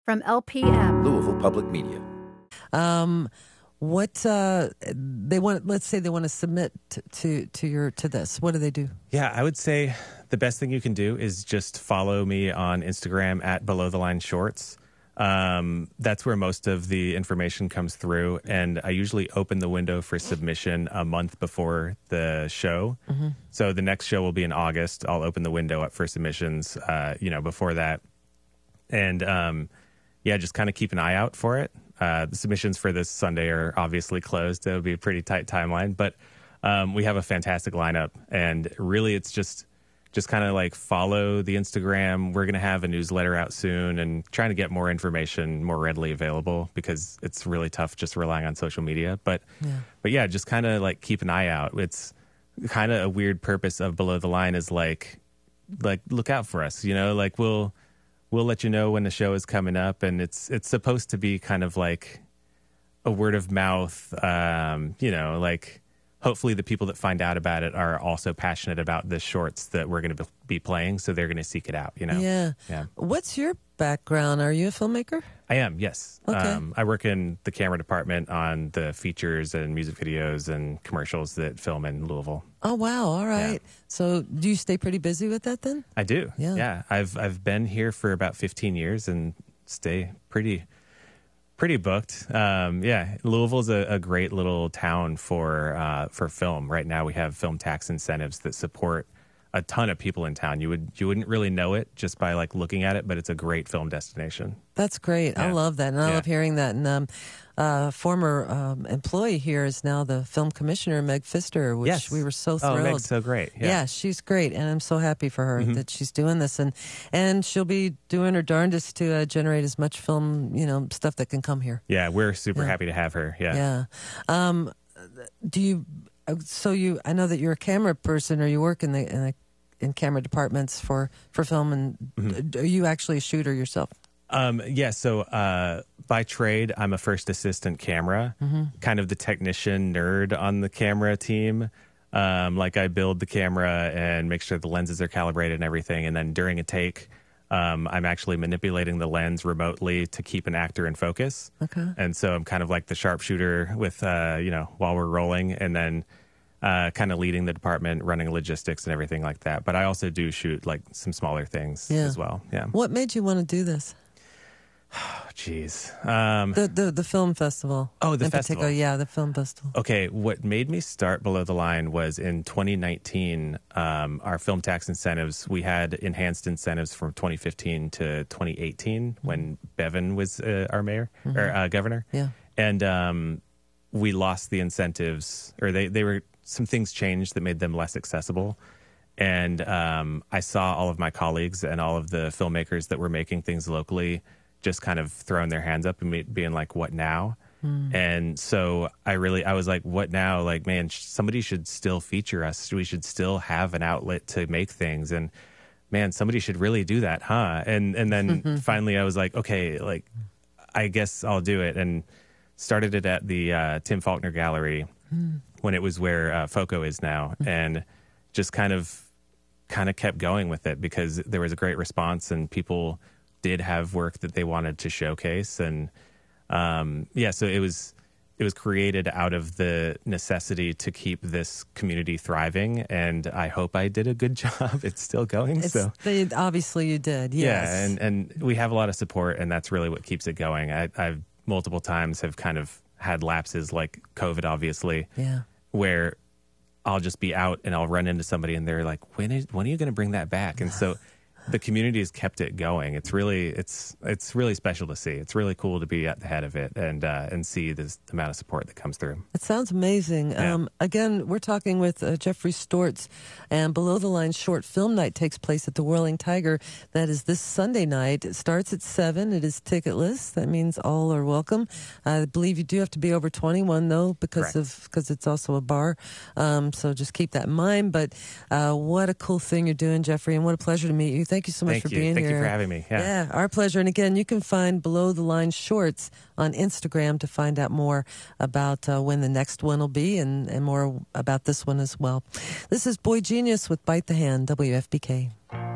from LPM. Louisville Public Media. What they want? Let's say they want to submit to this. What do they do? Yeah, I would say the best thing you can do is just follow me on Instagram at Below the Line Shorts. That's where most of the information comes through, and I usually open the window for submission a month before the show. Mm-hmm. So the next show will be in August. I'll open the window up for submissions, before that, and just kind of keep an eye out for it. The submissions for this Sunday are obviously closed. It'll be a pretty tight timeline, but we have a fantastic lineup, and really it's just kind of like follow the Instagram. We're going to have a newsletter out soon and trying to get more information more readily available because it's really tough just relying on social media. But just kind of like keep an eye out. It's kind of a weird purpose of Below the Line is like look out for us, like we'll let you know when the show is coming up, and it's supposed to be kind of like a word of mouth, like hopefully the people that find out about it are also passionate about the shorts that we're going to be playing, so they're going to seek it out, Yeah. What's your background? Are you a filmmaker? I am, yes. Okay. I work in the camera department on the features and music videos and commercials that film in Louisville. Oh, wow. All right. Yeah. So do you stay pretty busy with that then? I do. Yeah. Yeah. I've been here for about 15 years and stay pretty booked. Louisville's a great little town for film. Right now we have film tax incentives that support a ton of people in town. You wouldn't really know it just by like looking at it, but it's a great film destination. That's great. Yeah. I love that. And I love hearing that. And former employee here is now the film commissioner, Meg Pfister, which we were so thrilled. Oh, Meg's so great. Yeah, she's great. And I'm so happy for her that she's doing this. And she'll be doing her darndest to generate as much film, stuff that can come here. Yeah, we're super happy to have her. Yeah. Do you... So I know that you're a camera person, or you work in camera departments for film, and are you actually a shooter yourself? So by trade, I'm a first assistant camera, kind of the technician nerd on the camera team. I build the camera and make sure the lenses are calibrated and everything, and then during a take, I'm actually manipulating the lens remotely to keep an actor in focus. Okay. And so I'm kind of like the sharpshooter with, while we're rolling, and then kind of leading the department, running logistics and everything like that. But I also do shoot like some smaller things as well. Yeah. What made you want to do this? Jeez. The film festival. Oh, the in festival. Particular, yeah, the film festival. Okay, what made me start Below the Line was in 2019, our film tax incentives, we had enhanced incentives from 2015 to 2018 when Bevin was our mayor, or governor. Yeah. And we lost the incentives, or they were, some things changed that made them less accessible. And I saw all of my colleagues and all of the filmmakers that were making things locally just kind of throwing their hands up and being like, what now? And so I was like, what now? Like, man, somebody should still feature us. We should still have an outlet to make things. And man, somebody should really do that, huh? And then finally I was like, okay, like, I guess I'll do it. And started it at the Tim Faulkner Gallery when it was where FOCO is now. And just kind of kept going with it because there was a great response and people did have work that they wanted to showcase. And so it was created out of the necessity to keep this community thriving, and I hope I did a good job. It's still going. Obviously you did, yes. Yeah, and we have a lot of support, and that's really what keeps it going. I've multiple times have kind of had lapses like COVID, obviously, where I'll just be out and I'll run into somebody and they're like, when are you going to bring that back? And so the community has kept it going. It's really special to see. It's really cool to be at the head of it and see this amount of support that comes through. It sounds amazing. Yeah. Again, we're talking with Jeffrey Stortz, and Below the Line Short Film Night takes place at the Whirling Tiger. That is this Sunday night. It starts at 7. It is ticketless. That means all are welcome. I believe you do have to be over 21 though, because it's also a bar. So just keep that in mind. But what a cool thing you're doing, Jeffrey, and what a pleasure to meet you. Thank you so much for being here. Thank you for having me. Yeah, our pleasure. And again, you can find Below the Line Shorts on Instagram to find out more about when the next one will be and more about this one as well. This is Boy Genius with Bite the Hand, WFBK.